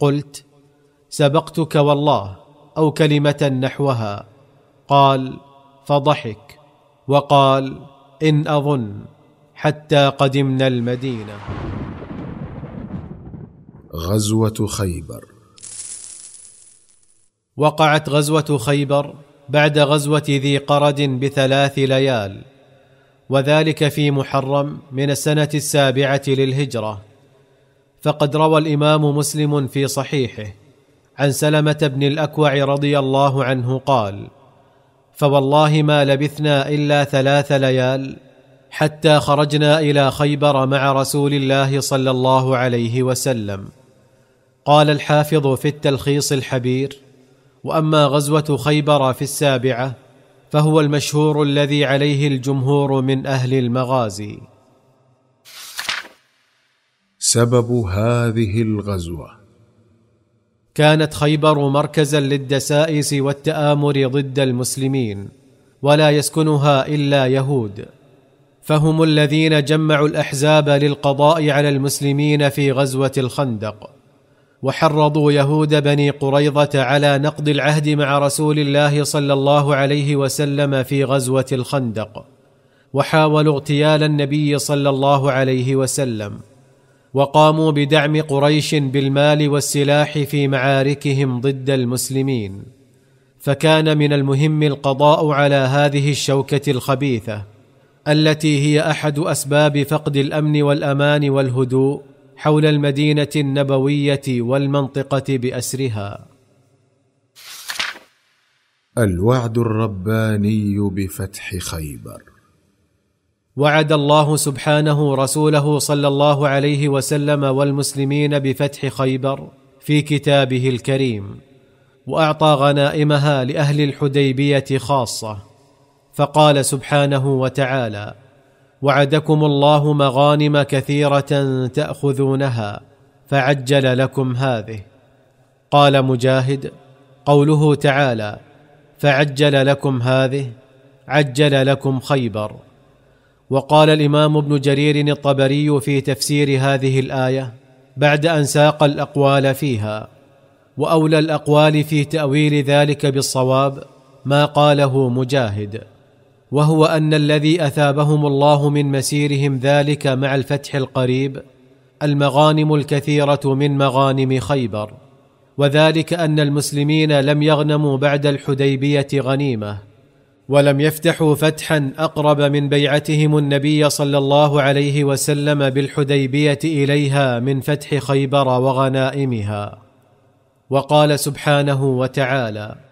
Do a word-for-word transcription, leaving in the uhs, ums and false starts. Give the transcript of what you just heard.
قلت: سبقتك والله، أو كلمة نحوها. قال: فضحك وقال: إن أظن، حتى قدمنا المدينة. غزوة خيبر. وقعت غزوة خيبر بعد غزوة ذي قرد بثلاث ليال، وذلك في محرم من السنة السابعة للهجرة. فقد روى الإمام مسلم في صحيحه عن سلمة بن الأكوع رضي الله عنه قال: فوالله ما لبثنا إلا ثلاث ليال حتى خرجنا إلى خيبر مع رسول الله صلى الله عليه وسلم. قال الحافظ في التلخيص الحبير: وأما غزوة خيبر في السابعة فهو المشهور الذي عليه الجمهور من أهل المغازي. سبب هذه الغزوة: كانت خيبر مركزا للدسائس والتآمر ضد المسلمين، ولا يسكنها إلا يهود، فهم الذين جمعوا الأحزاب للقضاء على المسلمين في غزوة الخندق، وحرضوا يهود بني قريظة على نقض العهد مع رسول الله صلى الله عليه وسلم في غزوة الخندق، وحاولوا اغتيال النبي صلى الله عليه وسلم، وقاموا بدعم قريش بالمال والسلاح في معاركهم ضد المسلمين. فكان من المهم القضاء على هذه الشوكة الخبيثة التي هي أحد أسباب فقد الأمن والأمان والهدوء حول المدينة النبوية والمنطقة بأسرها. الوعد الرباني بفتح خيبر. وعد الله سبحانه رسوله صلى الله عليه وسلم والمسلمين بفتح خيبر في كتابه الكريم، وأعطى غنائمها لأهل الحديبية خاصة، فقال سبحانه وتعالى: وعدكم الله مغانم كثيرة تأخذونها فعجل لكم هذه. قال مجاهد: قوله تعالى فعجل لكم هذه عجل لكم خيبر. وقال الإمام ابن جرير الطبري في تفسير هذه الآية بعد أن ساق الأقوال فيها: وأولى الأقوال في تأويل ذلك بالصواب ما قاله مجاهد، وهو أن الذي أثابهم الله من مسيرهم ذلك مع الفتح القريب المغانم الكثيرة من مغانم خيبر، وذلك أن المسلمين لم يغنموا بعد الحديبية غنيمة، ولم يفتحوا فتحا أقرب من بيعتهم النبي صلى الله عليه وسلم بالحديبية إليها من فتح خيبر وغنائمها. وقال سبحانه وتعالى: